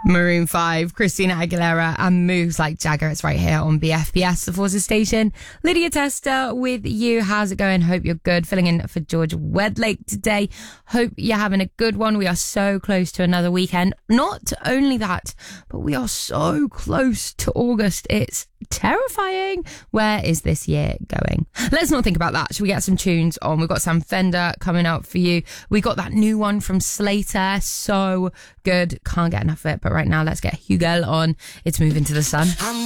Maroon 5, Christina Aguilera and Moves Like Jagger. It's right here on BFBS, the Forces Station. Lydia Tester with you. How's it going? Hope you're good. Filling in for George Wedlake today. Hope you're having a good one. We are so close to another weekend. Not only that, but we are so close to August. It's terrifying. Where is this year going? Let's not think about that. Should we get some tunes on? We've got Sam Fender coming out for you. We got that new one from Slater. So good. Can't get enough of it. But right now, let's get Hugel on. It's Moving to the Sun.